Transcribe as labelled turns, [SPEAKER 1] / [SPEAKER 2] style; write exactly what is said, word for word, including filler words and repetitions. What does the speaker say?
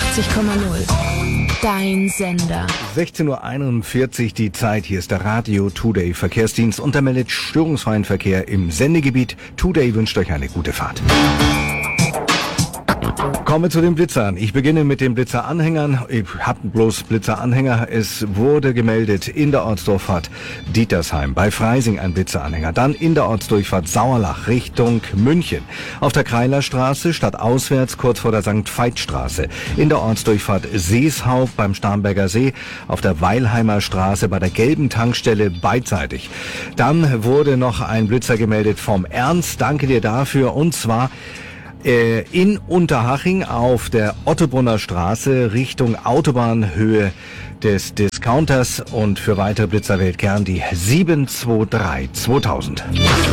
[SPEAKER 1] einundachtzig Komma null. Dein Sender.
[SPEAKER 2] sechzehn Uhr einundvierzig die Zeit. Hier ist der Radio Today Verkehrsdienst und der meldet störungsfreien Verkehr im Sendegebiet. Today wünscht euch eine gute Fahrt. Kommen wir zu den Blitzern. Ich beginne mit den Blitzeranhängern. Ich habe bloß Blitzeranhänger. Es wurde gemeldet in der Ortsdurchfahrt Dietersheim, bei Freising ein Blitzeranhänger. Dann in der Ortsdurchfahrt Sauerlach Richtung München. Auf der Kreilerstraße stadtauswärts kurz vor der Sankt Veitstraße. In der Ortsdurchfahrt Seeshaupt beim Starnberger See. Auf der Weilheimer Straße bei der gelben Tankstelle beidseitig. Dann wurde noch ein Blitzer gemeldet vom Ernst. Danke dir dafür. Und zwar in Unterhaching auf der Ottobrunner Straße Richtung Autobahnhöhe des Discounters und für weitere Blitzer wählt gern die sieben zwei drei zweitausend.